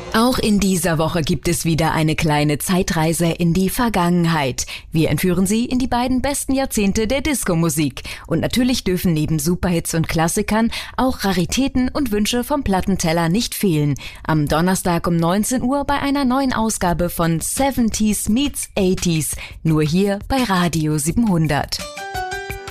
Auch in dieser Woche gibt es wieder eine kleine Zeitreise in die Vergangenheit. Wir entführen Sie in die beiden besten Jahrzehnte der Disco-Musik. Und natürlich dürfen neben Superhits und Klassikern auch Raritäten und Wünsche vom Plattenteller nicht fehlen. Am Donnerstag um 19 Uhr bei einer neuen Ausgabe von 70s meets 80s. Nur hier bei Radio 700.